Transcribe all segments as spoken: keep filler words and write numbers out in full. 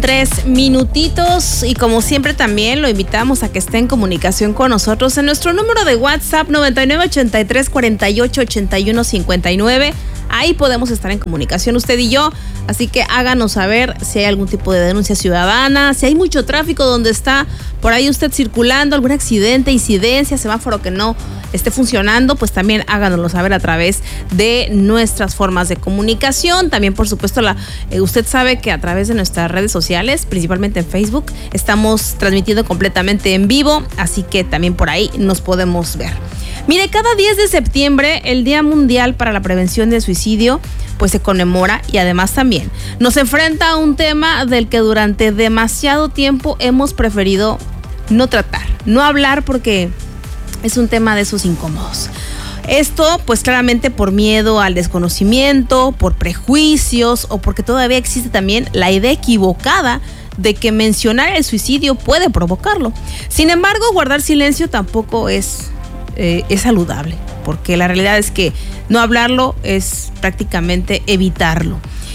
Tres minutitos y como siempre también lo invitamos a que esté en comunicación con nosotros en nuestro número de WhatsApp noventa y nueve ochenta y tres cuarenta y ocho ochenta y uno cincuenta y nueve. Ahí podemos estar en comunicación usted y yo, así que háganos saber si hay algún tipo de denuncia ciudadana, si hay mucho tráfico donde está por ahí usted circulando, algún accidente, incidencia, semáforo que no esté funcionando, pues también háganoslo saber a través de nuestras formas de comunicación. También, por supuesto, la, eh, usted sabe que a través de nuestras redes sociales, principalmente en Facebook, estamos transmitiendo completamente en vivo, así que también por ahí nos podemos ver. Mire, cada diez de septiembre, el Día Mundial para la Prevención del Suicidio, pues se conmemora y además también nos enfrenta a un tema del que durante demasiado tiempo hemos preferido no tratar, no hablar porque es un tema de esos incómodos. Esto pues claramente por miedo al desconocimiento, por prejuicios o porque todavía existe también la idea equivocada de que mencionar el suicidio puede provocarlo. Sin embargo, guardar silencio tampoco es, eh, es saludable, porque la realidad es que no hablarlo es prácticamente evitarlo.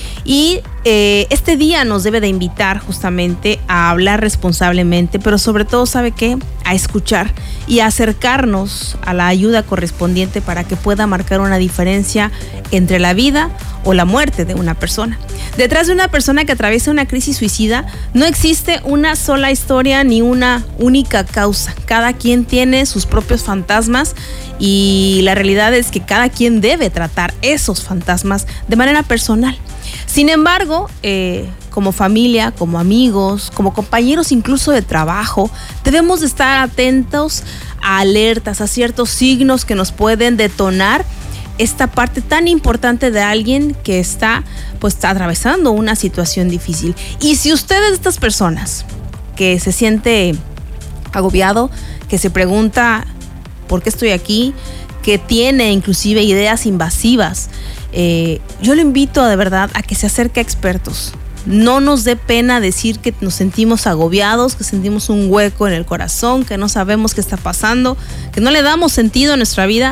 Y eh, este día nos debe de invitar justamente a hablar responsablemente, pero sobre todo, ¿sabe qué? A escuchar y a acercarnos a la ayuda correspondiente para que pueda marcar una diferencia entre la vida o la muerte de una persona. Detrás de una persona que atraviesa una crisis suicida no existe una sola historia ni una única causa. Cada quien tiene sus propios fantasmas y la realidad es que cada quien debe tratar esos fantasmas de manera personal. Sin embargo, eh, como familia, como amigos, como compañeros incluso de trabajo, debemos de estar atentos a alertas, a ciertos signos que nos pueden detonar esta parte tan importante de alguien que está pues está atravesando una situación difícil. Y si usted es de estas personas que se siente agobiado, que se pregunta ¿por qué estoy aquí?, que tiene inclusive ideas invasivas, eh, yo le invito de verdad a que se acerque a expertos. No nos dé pena decir que nos sentimos agobiados, que sentimos un hueco en el corazón, que no sabemos qué está pasando, que no le damos sentido a nuestra vida.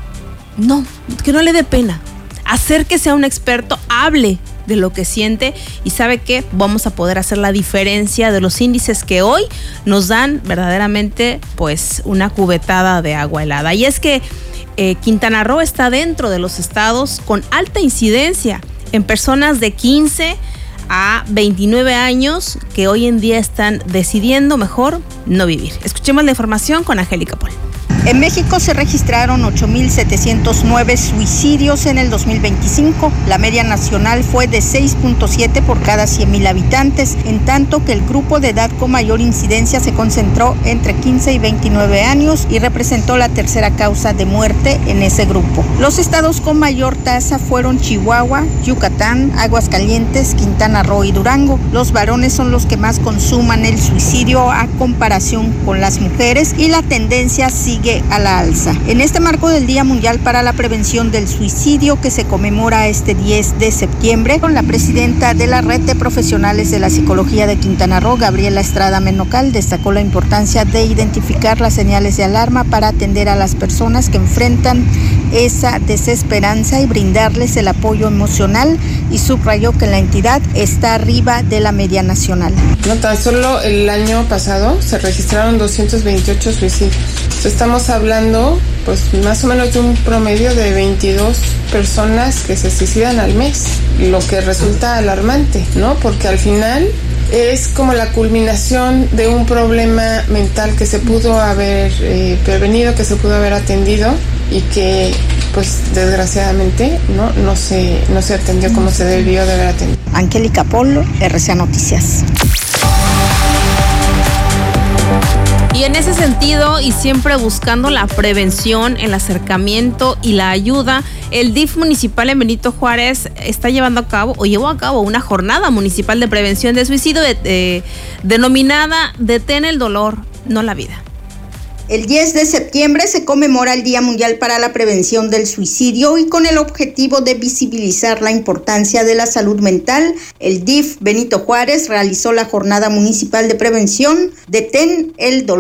No, que no le dé pena. Acérquese a un experto, hable de lo que siente y sabe que vamos a poder hacer la diferencia de los índices que hoy nos dan verdaderamente pues una cubetada de agua helada. Y es que eh, Quintana Roo está dentro de los estados con alta incidencia en personas de quince a veintinueve años que hoy en día están decidiendo mejor no vivir. Escuchemos la información con Angélica Pol. En México se registraron ocho mil setecientos nueve suicidios en el dos mil veinticinco. La media nacional fue de seis punto siete por cada cien mil habitantes, en tanto que el grupo de edad con mayor incidencia se concentró entre quince y veintinueve años y representó la tercera causa de muerte en ese grupo. Los estados con mayor tasa fueron Chihuahua, Yucatán, Aguascalientes, Quintana Roo y Durango. Los varones son los que más consuman el suicidio a comparación con las mujeres y la tendencia sigue a la alza. En este marco del Día Mundial para la Prevención del Suicidio, que se conmemora este diez de septiembre, con la presidenta de la Red de Profesionales de la Psicología de Quintana Roo, Gabriela Estrada Menocal, destacó la importancia de identificar las señales de alarma para atender a las personas que enfrentan esa desesperanza y brindarles el apoyo emocional, y subrayó que la entidad está arriba de la media nacional. No tan solo el año pasado se registraron doscientos veintiocho suicidios. Estamos hablando pues más o menos de un promedio de veintidós personas que se suicidan al mes, lo que resulta alarmante, ¿no? Porque al final es como la culminación de un problema mental que se pudo haber eh, prevenido, que se pudo haber atendido y que pues desgraciadamente no, no, se, no se atendió como se debió de haber atendido. Angélica Polo, R C A Noticias. Y en ese sentido, y siempre buscando la prevención, el acercamiento y la ayuda, el D I F municipal en Benito Juárez está llevando a cabo, o llevó a cabo, una jornada municipal de prevención de suicidio de, de, denominada Detén el dolor, no la vida. El diez de septiembre se conmemora el Día Mundial para la Prevención del Suicidio, y con el objetivo de visibilizar la importancia de la salud mental, el D I F Benito Juárez realizó la Jornada Municipal de Prevención Detén el Dolor,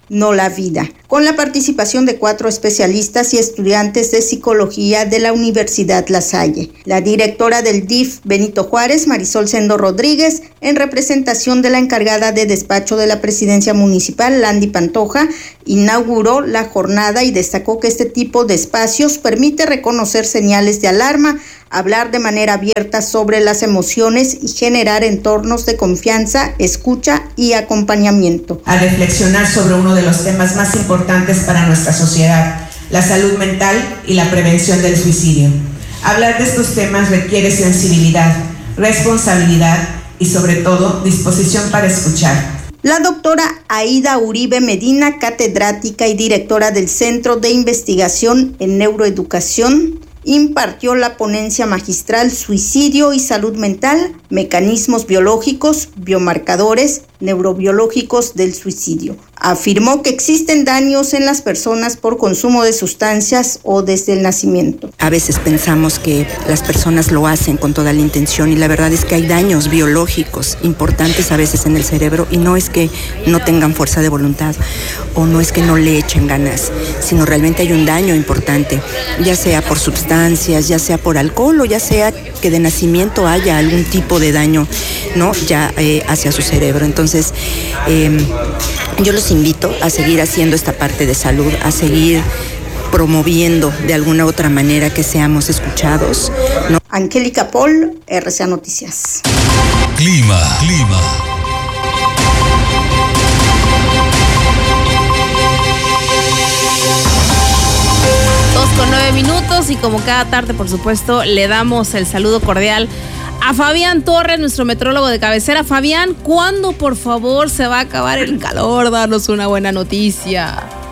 no la vida, con la participación de cuatro especialistas y estudiantes de psicología de la Universidad La Salle. La directora del D I F Benito Juárez, Marisol Sendo Rodríguez, en representación de la encargada de despacho de la presidencia municipal, Landy Pantoja, inauguró la jornada y destacó que este tipo de espacios permite reconocer señales de alarma, hablar de manera abierta sobre las emociones y generar entornos de confianza, escucha y acompañamiento. A reflexionar sobre uno de los temas más importantes para nuestra sociedad, la salud mental y la prevención del suicidio. Hablar de estos temas requiere sensibilidad, responsabilidad y sobre todo disposición para escuchar. La doctora Aida Uribe Medina, catedrática y directora del Centro de Investigación en Neuroeducación, impartió la ponencia magistral Suicidio y Salud Mental, Mecanismos Biológicos, Biomarcadores, Neurobiológicos del Suicidio. Afirmó que existen daños en las personas por consumo de sustancias o desde el nacimiento. A veces pensamos que las personas lo hacen con toda la intención y la verdad es que hay daños biológicos importantes a veces en el cerebro y no es que no tengan fuerza de voluntad o no es que no le echen ganas, sino realmente hay un daño importante, ya sea por sustancias, ya sea por alcohol o ya sea que de nacimiento haya algún tipo de daño, ¿no? ya eh, hacia su cerebro. Entonces, eh, yo los invito a seguir haciendo esta parte de salud, a seguir promoviendo de alguna otra manera que seamos escuchados, ¿no? Angélica Paul, R C A Noticias. Clima, clima. Dos con nueve minutos y como cada tarde, por supuesto, le damos el saludo cordial a Fabián Torres, nuestro metrólogo de cabecera. Fabián, ¿cuándo, por favor, se va a acabar el calor? Danos una buena noticia.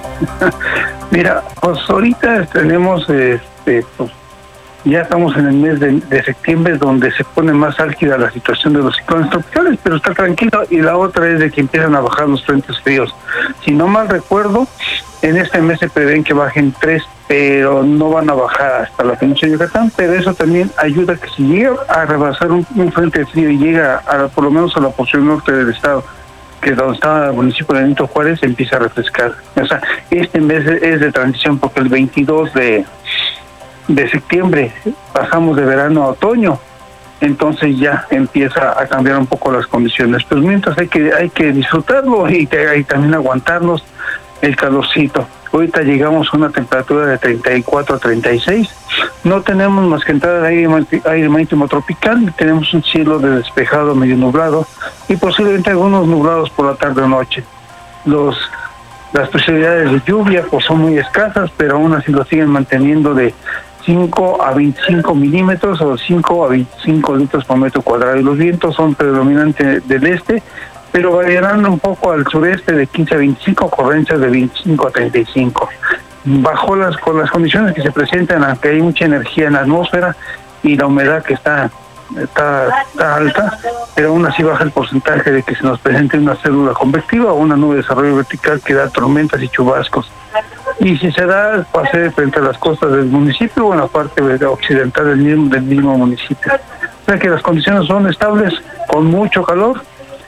Mira, pues ahorita tenemos, este, pues, ya estamos en el mes de, de septiembre, donde se pone más álgida la situación de los ciclones tropicales, pero está tranquilo. Y la otra es de que empiezan a bajar los frentes fríos. Si no mal recuerdo, en este mes se prevén que bajen tres, pero no van a bajar hasta la península de Yucatán, pero eso también ayuda a que si llega a rebasar un, un frente frío y llega a, por lo menos a la porción norte del estado, que es donde está el municipio de Benito Juárez, se empieza a refrescar. O sea, este mes es de transición porque el veintidós de septiembre pasamos de verano a otoño, entonces ya empieza a cambiar un poco las condiciones. Pues mientras hay que hay que disfrutarlo y, y también aguantarnos el calorcito. Ahorita llegamos a una temperatura de treinta y cuatro a treinta y seis. No tenemos más que entrada de aire, aire marítimo tropical. Tenemos un cielo de despejado medio nublado y posiblemente algunos nublados por la tarde o noche. Los, las posibilidades de lluvia pues son muy escasas, pero aún así lo siguen manteniendo de cinco a veinticinco milímetros o cinco a veinticinco litros por metro cuadrado. Y los vientos son predominantes del este, pero variarán un poco al sureste de quince a veinticinco, corrientes de veinticinco a treinta y cinco. Bajo las, con las condiciones que se presentan, aunque hay mucha energía en la atmósfera y la humedad que está, está, está alta, pero aún así baja el porcentaje de que se nos presente una célula convectiva o una nube de desarrollo vertical que da tormentas y chubascos. Y si se da, va a ser frente a las costas del municipio o en la parte occidental del mismo, del mismo municipio. O sea que las condiciones son estables, con mucho calor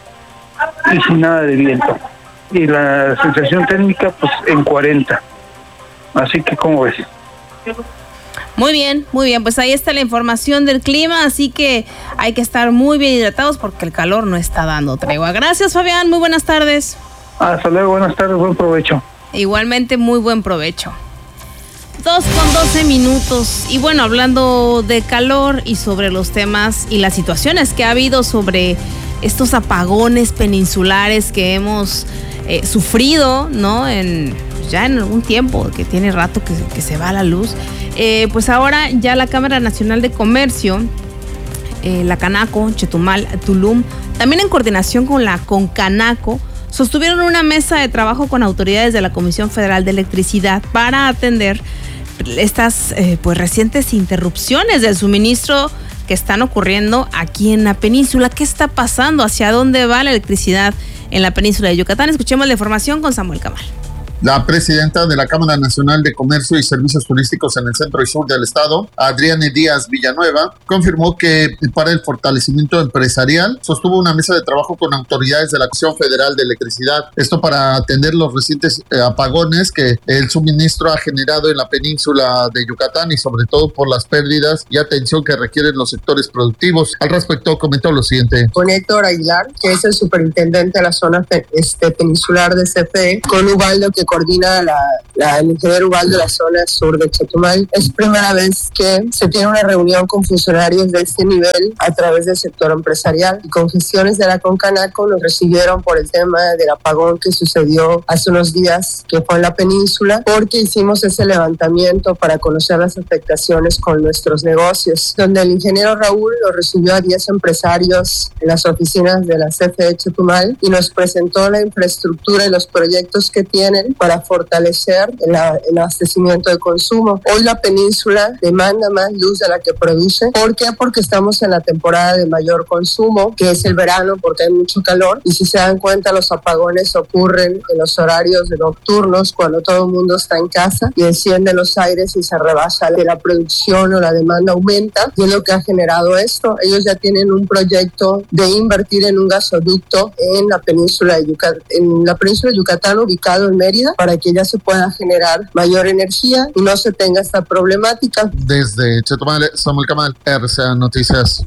y sin nada de viento. Y la sensación térmica, pues, en cuarenta. Así que, ¿cómo ves? Muy bien, muy bien. Pues ahí está la información del clima, así que hay que estar muy bien hidratados porque el calor no está dando tregua. Gracias, Fabián. Muy buenas tardes. Hasta luego. Buenas tardes. Buen provecho. Igualmente, muy buen provecho. Dos con doce minutos. Y bueno, hablando de calor y sobre los temas y las situaciones que ha habido sobre estos apagones peninsulares que hemos eh, sufrido, ¿no? En, ya en algún tiempo, que tiene rato que, que se va la luz. Eh, pues ahora ya la Cámara Nacional de Comercio, eh, la Canaco, Chetumal, Tulum, también en coordinación con la Concanaco, sostuvieron una mesa de trabajo con autoridades de la Comisión Federal de Electricidad para atender estas eh, pues recientes interrupciones del suministro que están ocurriendo aquí en la península. ¿Qué está pasando? ¿Hacia dónde va la electricidad en la península de Yucatán? Escuchemos la información con Samuel Camal. La presidenta de la Cámara Nacional de Comercio y Servicios Turísticos en el centro y sur del estado, Adriane Díaz Villanueva, confirmó que para el fortalecimiento empresarial sostuvo una mesa de trabajo con autoridades de la Comisión Federal de Electricidad. Esto para atender los recientes eh, apagones que el suministro ha generado en la península de Yucatán y sobre todo por las pérdidas y atención que requieren los sectores productivos. Al respecto comentó lo siguiente. Con Héctor Aguilar, que es el superintendente de la zona este, peninsular de C F E, con Ubaldo, que coordina la, la, el ingeniero Ubaldo de la zona sur de Chetumal. Es primera vez que se tiene una reunión con funcionarios de este nivel a través del sector empresarial, y con gestiones de la Concanaco nos recibieron por el tema del apagón que sucedió hace unos días, que fue en la península, porque hicimos ese levantamiento para conocer las afectaciones con nuestros negocios, donde el ingeniero Raúl nos recibió a diez empresarios en las oficinas de la C F E Chetumal y nos presentó la infraestructura y los proyectos que tienen para fortalecer el, el abastecimiento de consumo. Hoy la península demanda más luz de la que produce. ¿Por qué? Porque estamos en la temporada de mayor consumo, que es el verano, porque hay mucho calor, y si se dan cuenta los apagones ocurren en los horarios de nocturnos, cuando todo el mundo está en casa y enciende los aires y se rebasa la producción o la demanda aumenta, y es lo que ha generado esto. Ellos ya tienen un proyecto de invertir en un gasoducto en la península de Yucatán, en la península de Yucatán ubicado en Mérida, para que ya se pueda generar mayor energía y no se tenga esta problemática. Desde Chetumal, Samuel Camal, R C A Noticias.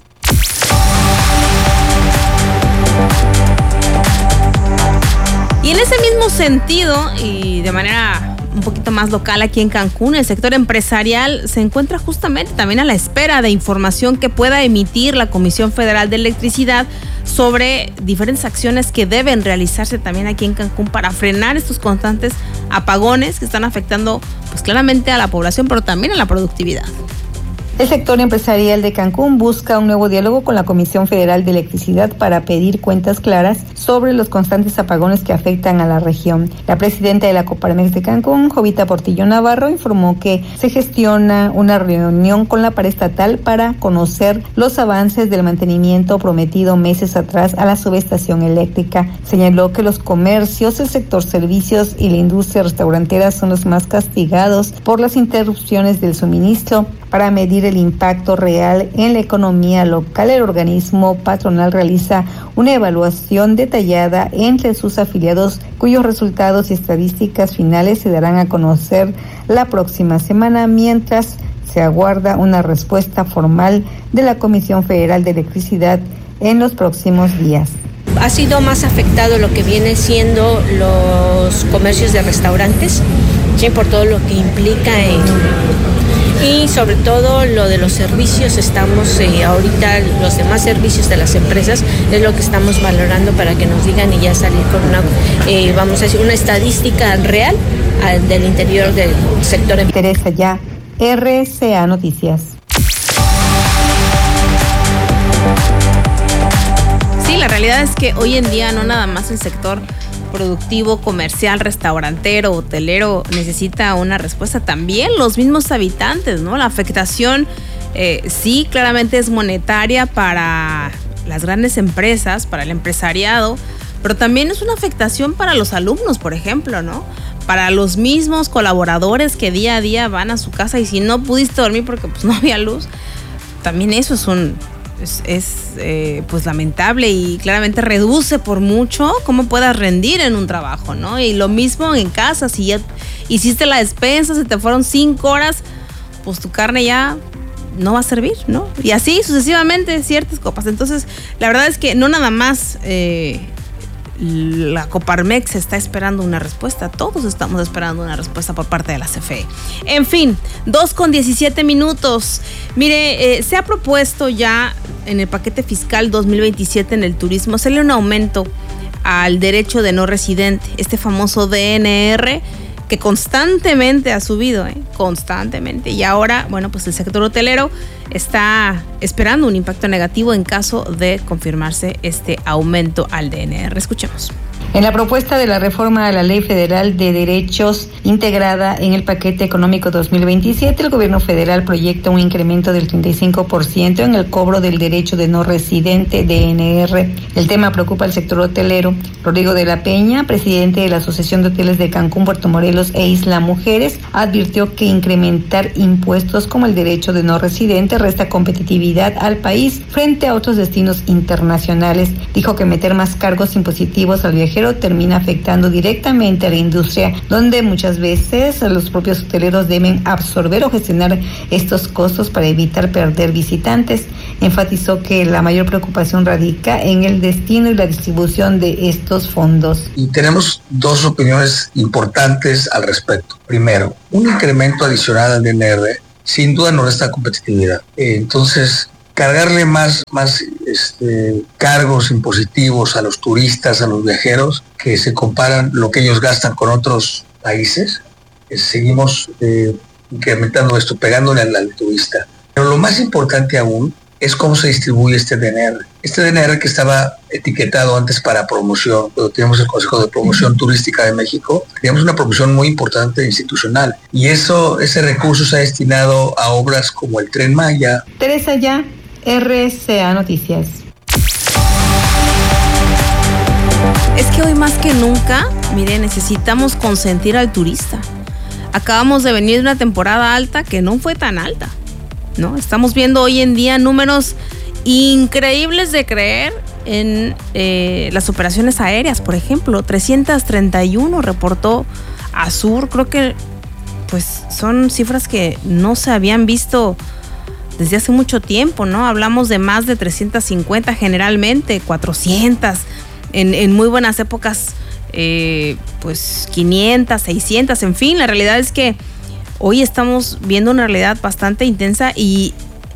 Y en ese mismo sentido, y de manera un poquito más local aquí en Cancún, el sector empresarial se encuentra justamente también a la espera de información que pueda emitir la Comisión Federal de Electricidad sobre diferentes acciones que deben realizarse también aquí en Cancún para frenar estos constantes apagones que están afectando pues claramente a la población, pero también a la productividad. El sector empresarial de Cancún busca un nuevo diálogo con la Comisión Federal de Electricidad para pedir cuentas claras sobre los constantes apagones que afectan a la región. La presidenta de la Coparmex de Cancún, Jovita Portillo Navarro, informó que se gestiona una reunión con la paraestatal para conocer los avances del mantenimiento prometido meses atrás a la subestación eléctrica. Señaló que los comercios, el sector servicios y la industria restaurantera son los más castigados por las interrupciones del suministro. Para medir el impacto real en la economía local, el organismo patronal realiza una evaluación detallada entre sus afiliados, cuyos resultados y estadísticas finales se darán a conocer la próxima semana, mientras se aguarda una respuesta formal de la Comisión Federal de Electricidad en los próximos días. Ha sido más afectado lo que viene siendo los comercios de restaurantes, ¿sí? Por todo lo que implica en... Y sobre todo lo de los servicios, estamos eh, ahorita, los demás servicios de las empresas, es lo que estamos valorando para que nos digan y ya salir con una, eh, vamos a decir, una estadística real uh, del interior del sector. Teresa Ya, R C A Noticias. Sí, la realidad es que hoy en día no nada más el sector productivo, comercial, restaurantero, hotelero necesita una respuesta, también los mismos habitantes, ¿no? La afectación eh, sí, claramente es monetaria para las grandes empresas, para el empresariado, pero también es una afectación para los alumnos, por ejemplo, ¿no? Para los mismos colaboradores que día a día van a su casa y si no pudiste dormir porque pues no había luz, también eso es un... es, es eh, pues lamentable y claramente reduce por mucho cómo puedas rendir en un trabajo, ¿no? Y lo mismo en casa, si ya hiciste la despensa, se te fueron cinco horas, pues tu carne ya no va a servir, ¿no? Y así sucesivamente ciertas copas. Entonces, la verdad es que no nada más eh, la Coparmex está esperando una respuesta, todos estamos esperando una respuesta por parte de la C F E. En fin, dos con diecisiete minutos. Mire, eh, se ha propuesto ya en el paquete fiscal dos mil veintisiete en el turismo hacerle un aumento al derecho de no residente, este famoso D N R que constantemente ha subido, ¿eh? constantemente. Y ahora, bueno, pues el sector hotelero está esperando un impacto negativo en caso de confirmarse este aumento al D N R. Escuchemos. En la propuesta de la reforma a la Ley Federal de Derechos integrada en el paquete económico dos mil veintisiete, el gobierno federal proyecta un incremento del treinta y cinco por ciento en el cobro del derecho de no residente D N R. El tema preocupa al sector hotelero. Rodrigo de la Peña, presidente de la Asociación de Hoteles de Cancún, Puerto Morelos e Isla Mujeres, advirtió que incrementar impuestos como el derecho de no residente resta competitividad al país frente a otros destinos internacionales. Dijo que meter más cargos impositivos al viajero termina afectando directamente a la industria, donde muchas veces los propios hoteleros deben absorber o gestionar estos costos para evitar perder visitantes. Enfatizó que la mayor preocupación radica en el destino y la distribución de estos fondos. Y tenemos dos opiniones importantes al respecto. Primero, un incremento adicional al D N R sin duda no resta competitividad. Entonces, cargarle más, más este, cargos impositivos a los turistas, a los viajeros, que se comparan lo que ellos gastan con otros países, eh, seguimos eh, incrementando esto, pegándole al, al turista. Pero lo más importante aún es cómo se distribuye este D N R. Este D N R que estaba etiquetado antes para promoción, cuando teníamos el Consejo de Promoción Turística de México, teníamos una promoción muy importante institucional. Y eso, ese recurso se ha destinado a obras como el Tren Maya. Teresa Ya, R C A Noticias. Es que hoy más que nunca, mire, necesitamos consentir al turista. Acabamos de venir de una temporada alta que no fue tan alta, ¿no? Estamos viendo hoy en día números increíbles de creer en eh, las operaciones aéreas, por ejemplo, trescientos treinta y uno reportó Azur. Creo que pues son cifras que no se habían visto desde hace mucho tiempo, ¿no? Hablamos de más de trescientos cincuenta generalmente, cuatrocientos, en, en muy buenas épocas, eh, pues quinientos, seiscientos, en fin, la realidad es que hoy estamos viendo una realidad bastante intensa y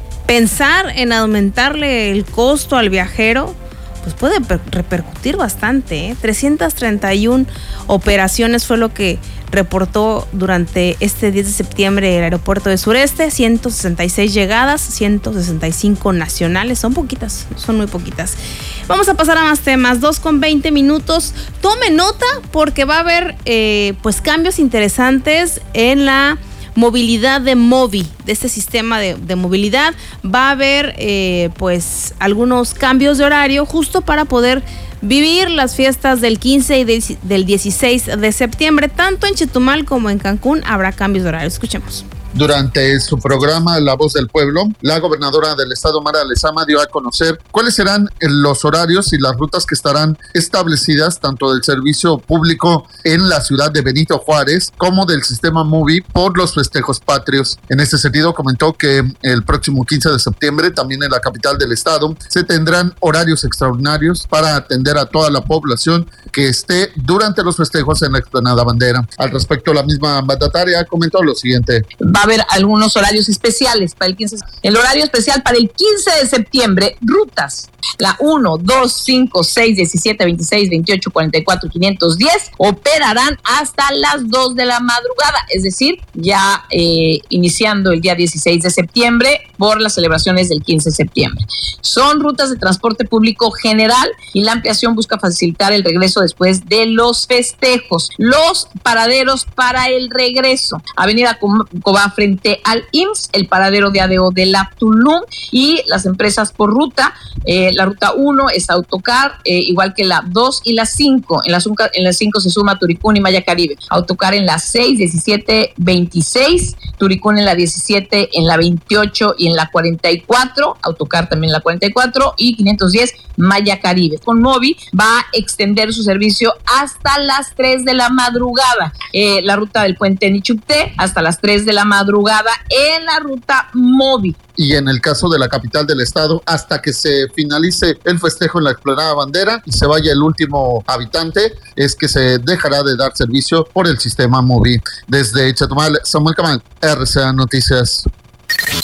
pensar en aumentarle el costo al viajero, pues puede repercutir bastante, ¿eh? trescientos treinta y uno operaciones fue lo que reportó durante este diez de septiembre el aeropuerto de Sureste, ciento sesenta y seis llegadas, ciento sesenta y cinco nacionales, son poquitas, son muy poquitas. Vamos a pasar a más temas, dos con veinte minutos, tome nota porque va a haber eh, pues cambios interesantes en la movilidad de Movi, de este sistema de, de movilidad. Va a haber eh, pues algunos cambios de horario justo para poder vivir las fiestas del quince y de, del dieciséis de septiembre. Tanto en Chetumal como en Cancún habrá cambios de horario. Escuchemos. Durante su programa La Voz del Pueblo, la gobernadora del estado, Mara Lezama, dio a conocer cuáles serán los horarios y las rutas que estarán establecidas tanto del servicio público en la ciudad de Benito Juárez como del sistema Movi por los festejos patrios. En este sentido, comentó que el próximo quince de septiembre, también en la capital del estado, se tendrán horarios extraordinarios para atender a toda la población que esté durante los festejos en la explanada Bandera. Al respecto, la misma mandataria comentó lo siguiente. Va a haber algunos horarios especiales para el quince. El horario especial para el quince de septiembre, rutas. La uno, dos, cinco, seis, diecisiete, veintiséis, veintiocho, cuarenta y cuatro, quinientos diez operarán hasta las dos de la madrugada, es decir, ya eh, iniciando el día dieciséis de septiembre por las celebraciones del quince de septiembre. Son rutas de transporte público general y la ampliación busca facilitar el regreso después de los festejos. Los paraderos para el regreso. Avenida Cobá frente al I M S S, el paradero de A D O de la Tulum y las empresas por ruta. Eh, la ruta uno es Autocar, eh, igual que la dos y la cinco. En la, en la cinco se suma Turicún y Maya Caribe. Autocar en la seis, diecisiete, veintiséis. Turicún en la diecisiete, en la veintiocho y en la cuarenta y cuatro. Autocar también en la cuarenta y cuatro y quinientos diez Maya Caribe. Con Movi va a extender su servicio hasta las tres de la madrugada. Eh, la ruta del puente Nichupté hasta las tres de la madrugada en la ruta Movi. Y en el caso de la capital del estado, hasta que se finalice el festejo en la explanada Bandera y se vaya el último habitante, es que se dejará de dar servicio por el sistema Movi. Desde Chetumal, Samuel Camal, R C A Noticias.